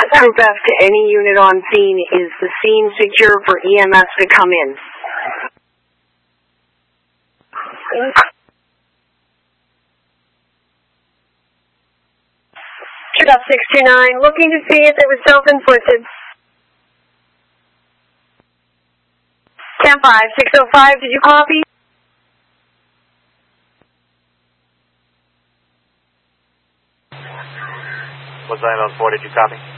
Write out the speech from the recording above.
Group F to any unit on scene. Is the scene secure for EMS to come in? Group F 629, looking to see if it was self-inflicted. Camp 5, 605, did you copy? Was 904, did you copy?